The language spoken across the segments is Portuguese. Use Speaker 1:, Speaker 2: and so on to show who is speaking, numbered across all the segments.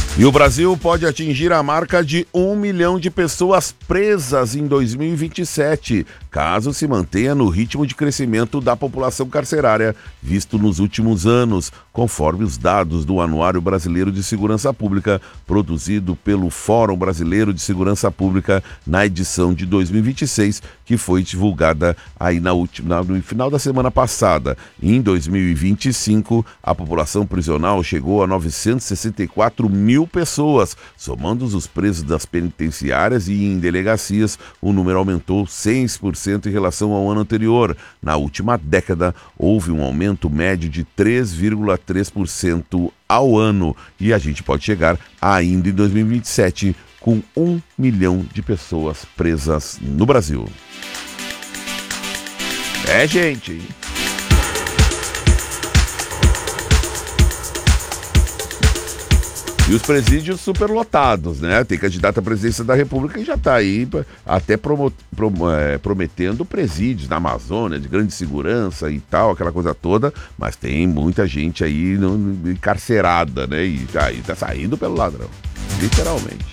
Speaker 1: E o Brasil pode atingir a marca de 1 milhão de pessoas presas em 2027, caso se mantenha no ritmo de crescimento da população carcerária visto nos últimos anos, conforme os dados do Anuário Brasileiro de Segurança Pública, produzido pelo Fórum Brasileiro de Segurança Pública na edição de 2026, que foi divulgada aí no final da semana passada. Em 2025, a população prisional chegou a 964 mil pessoas, somando os presos das penitenciárias e em delegacias, o número aumentou 6% em relação ao ano anterior. Na última década, houve um aumento médio de 3,3% ao ano e a gente pode chegar ainda em 2027 com 1 milhão de pessoas presas no Brasil. É, gente! E os presídios superlotados, né? Tem candidato à presidência da República e já está aí até prometendo presídios na Amazônia, de grande segurança e tal, aquela coisa toda, mas tem muita gente aí encarcerada, né? E aí tá saindo pelo ladrão, literalmente.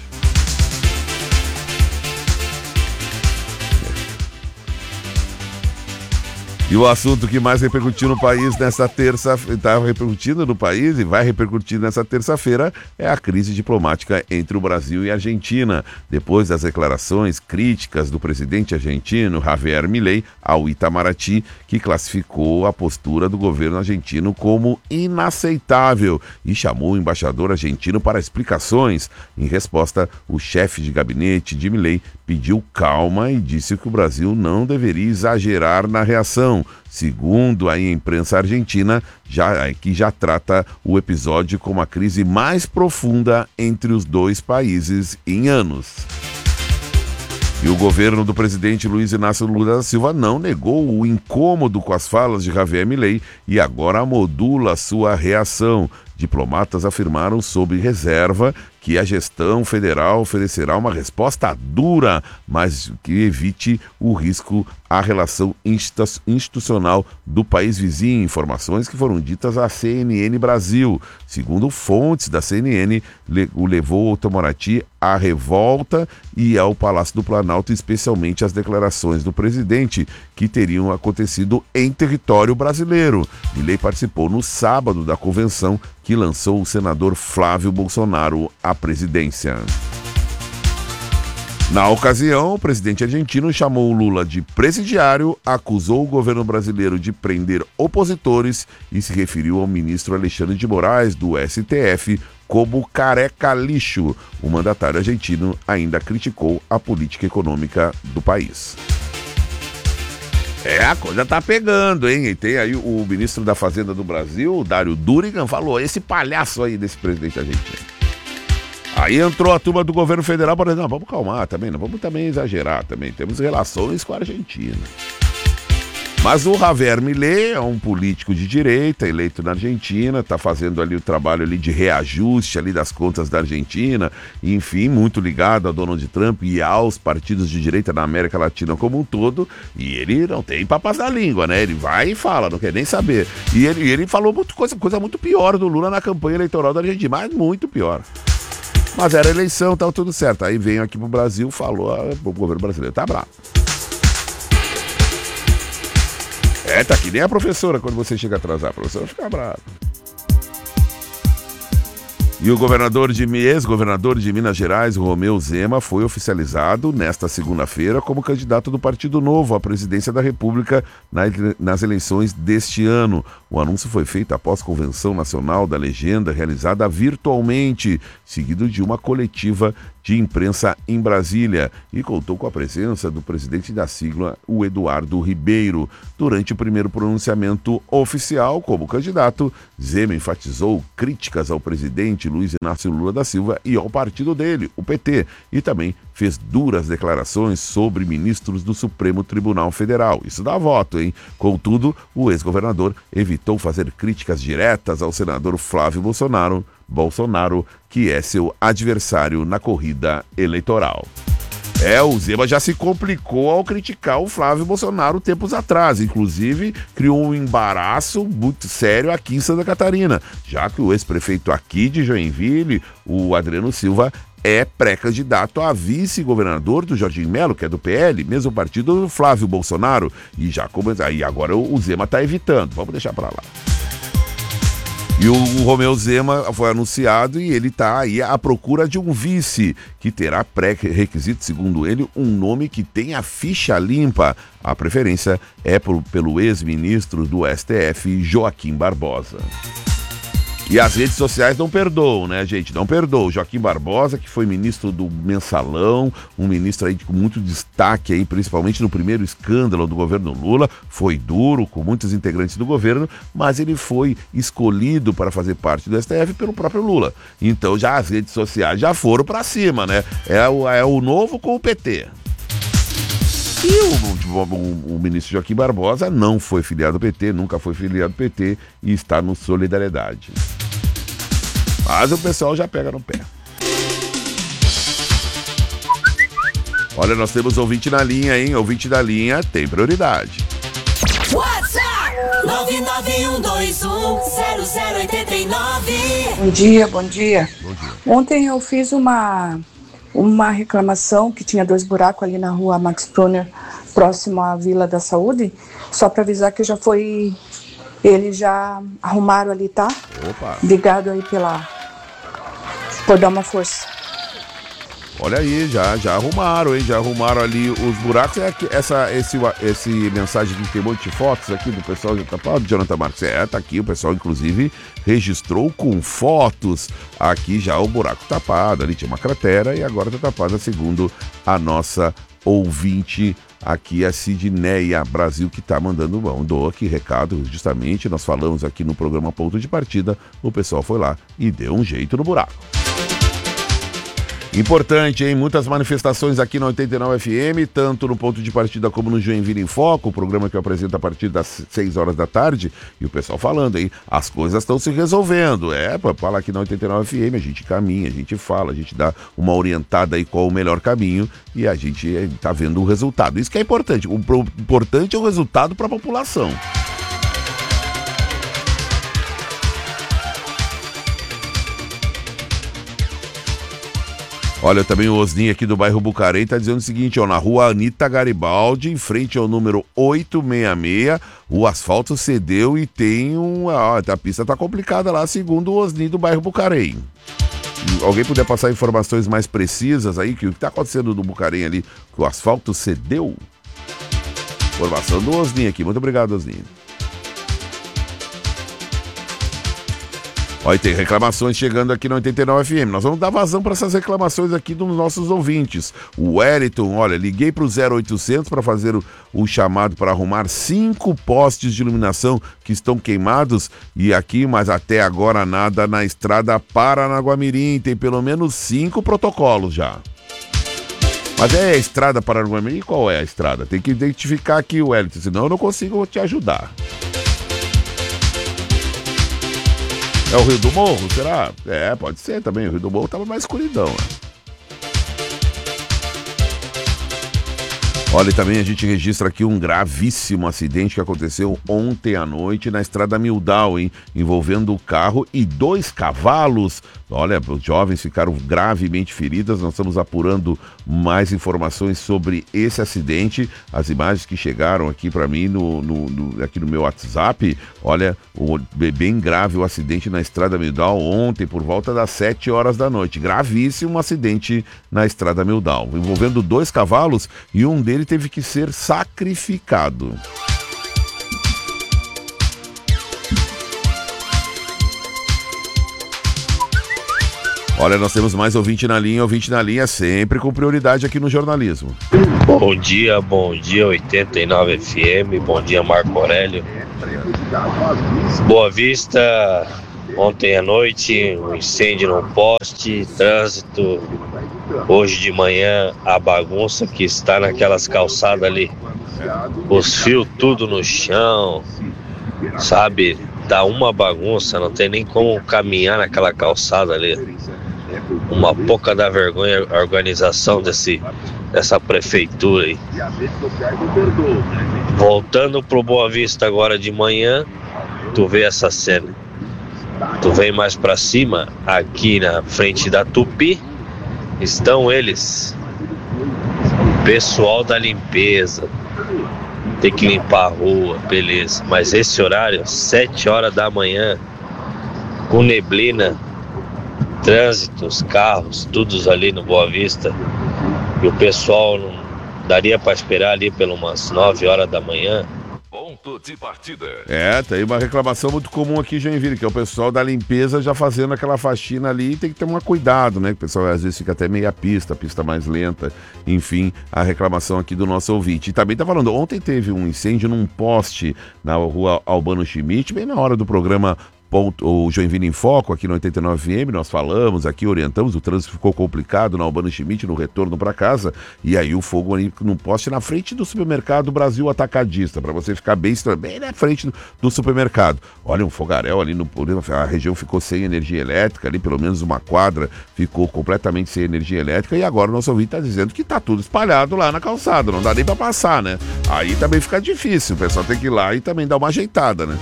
Speaker 1: E o assunto que mais repercutiu no país nessa terça-feira, está repercutindo no país e vai repercutir nessa terça-feira, é a crise diplomática entre o Brasil e a Argentina. Depois das declarações críticas do presidente argentino Javier Milei ao Itamaraty, que classificou a postura do governo argentino como inaceitável e chamou o embaixador argentino para explicações. Em resposta, o chefe de gabinete de Milei pediu calma e disse que o Brasil não deveria exagerar na reação. Segundo a imprensa argentina, que já trata o episódio como a crise mais profunda entre os dois países em anos. E o governo do presidente Luiz Inácio Lula da Silva não negou o incômodo com as falas de Javier Milei e agora modula sua reação. Diplomatas afirmaram sob reserva que a gestão federal oferecerá uma resposta dura, mas que evite o risco à relação institucional do país vizinho. Informações que foram ditas à CNN Brasil. Segundo fontes da CNN, o levou ao Itamaraty à revolta e ao Palácio do Planalto, especialmente as declarações do presidente, que teriam acontecido em território brasileiro. Milei participou no sábado da convenção que lançou o senador Flávio Bolsonaro à presidência. Na ocasião, o presidente argentino chamou Lula de presidiário, acusou o governo brasileiro de prender opositores e se referiu ao ministro Alexandre de Moraes, do STF, como careca lixo. O mandatário argentino ainda criticou a política econômica do país. A coisa tá pegando, hein? E tem aí o ministro da Fazenda do Brasil, o Dário Durigan, falou, esse palhaço aí desse presidente argentino. Aí entrou a turma do governo federal para dizer, não, vamos calmar também, não vamos também exagerar também, temos relações com a Argentina. Mas o Javier Milei é um político de direita, eleito na Argentina, está fazendo ali o trabalho ali de reajuste ali das contas da Argentina, enfim, muito ligado a Donald Trump e aos partidos de direita na América Latina como um todo, e ele não tem papas na língua, né? Ele vai e fala, não quer nem saber. E ele falou coisa muito pior do Lula na campanha eleitoral da Argentina, mas muito pior. Mas era eleição, estava tudo certo. Aí veio aqui pro Brasil, falou, o governo brasileiro tá bravo. Tá que nem a professora, quando você chega atrasar, a professora fica brava. E o ex-governador de Minas Gerais, Romeu Zema, foi oficializado nesta segunda-feira como candidato do Partido Novo à presidência da República nas eleições deste ano. O anúncio foi feito após a Convenção Nacional da Legenda, realizada virtualmente, seguido de uma coletiva de imprensa em Brasília, e contou com a presença do presidente da sigla, o Eduardo Ribeiro. Durante o primeiro pronunciamento oficial como candidato, Zema enfatizou críticas ao presidente Luiz Inácio Lula da Silva e ao partido dele, o PT, e também fez duras declarações sobre ministros do Supremo Tribunal Federal. Isso dá voto, hein? Contudo, o ex-governador evitou fazer críticas diretas ao senador Flávio Bolsonaro, que é seu adversário na corrida eleitoral. O Zema já se complicou ao criticar o Flávio Bolsonaro tempos atrás. Inclusive, criou um embaraço muito sério aqui em Santa Catarina, já que o ex-prefeito aqui de Joinville, o Adriano Silva, é pré-candidato a vice-governador do Jorginho Melo, que é do PL, mesmo partido do Flávio Bolsonaro. E aí agora o Zema está evitando. Vamos deixar para lá. E o Romeu Zema foi anunciado e ele está aí à procura de um vice, que terá pré-requisito, segundo ele, um nome que tenha ficha limpa. A preferência é pelo ex-ministro do STF, Joaquim Barbosa. E as redes sociais não perdoam, né, gente? Não perdoam. Joaquim Barbosa, que foi ministro do Mensalão, um ministro aí com muito destaque aí, principalmente no primeiro escândalo do governo Lula, foi duro com muitos integrantes do governo, mas ele foi escolhido para fazer parte do STF pelo próprio Lula. Então já as redes sociais já foram para cima, né? É o novo com o PT. E o ministro Joaquim Barbosa não foi filiado ao PT, nunca foi filiado ao PT e está no Solidariedade. Mas o pessoal já pega no pé. Olha, nós temos ouvinte na linha, hein? Ouvinte da linha tem prioridade.
Speaker 2: WhatsApp 991210089.
Speaker 3: Bom dia, bom dia. Ontem eu fiz uma reclamação que tinha 2 buracos ali na rua Max Pruner, próximo à Vila da Saúde, só para avisar que eles já arrumaram ali, tá?
Speaker 1: Opa.
Speaker 3: Obrigado aí por dar uma força.
Speaker 1: Olha aí, já arrumaram, hein? Já arrumaram ali os buracos. Esse mensagem que tem um monte de fotos aqui do pessoal de Itapá, do Jonathan Marques. Tá aqui, o pessoal inclusive registrou com fotos aqui já o buraco tapado. Ali tinha uma cratera e agora tá tapada, segundo a nossa ouvinte aqui, a Sidneia Brasil, que tá mandou aqui recado, justamente, nós falamos aqui no programa Ponto de Partida, o pessoal foi lá e deu um jeito no buraco. Importante, hein? Muitas manifestações aqui na 89 FM, tanto no Ponto de Partida como no Joinville em Foco, o programa que eu apresento a partir das 6 horas da tarde, e o pessoal falando aí, as coisas estão se resolvendo. Para falar aqui na 89 FM, a gente caminha, a gente fala, a gente dá uma orientada aí qual o melhor caminho e a gente tá vendo o resultado. Isso que é importante. O importante é o resultado para a população. Olha, também o Osni aqui do bairro Bucarém está dizendo o seguinte, na rua Anita Garibaldi, em frente ao número 866, o asfalto cedeu e tem a pista está complicada lá, segundo o Osni do bairro Bucarém. Alguém puder passar informações mais precisas aí, que o que está acontecendo no Bucarém ali, que o asfalto cedeu? Informação do Osni aqui, muito obrigado, Osni. Olha, tem reclamações chegando aqui na 89 FM. Nós vamos dar vazão para essas reclamações aqui dos nossos ouvintes. O Wellington, olha, liguei para o 0800 para fazer o chamado para arrumar 5 postes de iluminação que estão queimados mas até agora nada na estrada Paranaguamirim. Tem pelo menos 5 protocolos já. Mas é a estrada Paranaguamirim? Qual é a estrada? Tem que identificar aqui, Wellington, senão eu não consigo te ajudar. É o Rio do Morro, será? Pode ser também. O Rio do Morro estava mais escuridão, né? Olha, e também a gente registra aqui um gravíssimo acidente que aconteceu ontem à noite na estrada Mildau, hein? Envolvendo o carro e 2 cavalos. Olha, os jovens ficaram gravemente feridos. Nós estamos apurando mais informações sobre esse acidente. As imagens que chegaram aqui para mim aqui no meu WhatsApp. Olha, bem grave o acidente na estrada Mildau ontem por volta das 7 horas da noite. Gravíssimo acidente na estrada Mildau, envolvendo 2 cavalos e um deles teve que ser sacrificado. Olha, nós temos mais ouvinte na linha sempre com prioridade aqui no jornalismo.
Speaker 4: Bom dia 89 FM, bom dia Marco Aurélio. Boa Vista, ontem à noite um incêndio num poste, trânsito, hoje de manhã a bagunça que está naquelas calçadas ali, os fios tudo no chão, sabe, dá uma bagunça, não tem nem como caminhar naquela calçada ali. Uma pouca da vergonha a organização dessa dessa prefeitura aí. Voltando pro Boa Vista agora de manhã, tu vê essa cena. Tu vem mais pra cima, aqui na frente da Tupi, estão eles, pessoal da limpeza. Tem que limpar a rua, beleza. Mas esse horário, 7 horas da manhã, com neblina, trânsitos, carros, todos ali no Boa Vista. E o pessoal não daria para esperar ali pelas umas 9 horas da manhã.
Speaker 5: Ponto de partida.
Speaker 1: Tem uma reclamação muito comum aqui em Joinville, que é o pessoal da limpeza já fazendo aquela faxina ali, tem que ter um cuidado, né? Que o pessoal às vezes fica até meia pista mais lenta, enfim, a reclamação aqui do nosso ouvinte. E também tá falando, ontem teve um incêndio num poste na rua Albano Schmidt, bem na hora do programa o Joinville em Foco, aqui no 89FM, nós falamos aqui, orientamos, o trânsito ficou complicado na Albano Schmidt, no retorno para casa, e aí o fogo ali num poste na frente do supermercado Brasil Atacadista, para você ficar bem na frente do supermercado. Olha, um fogaréu ali, a região ficou sem energia elétrica, ali pelo menos uma quadra ficou completamente sem energia elétrica, e agora o nosso ouvinte está dizendo que tá tudo espalhado lá na calçada, não dá nem para passar, né? Aí também fica difícil, o pessoal tem que ir lá e também dar uma ajeitada, né?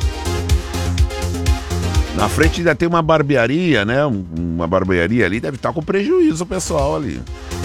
Speaker 1: Na frente ainda tem uma barbearia, né? Uma barbearia ali, deve estar com prejuízo o pessoal ali.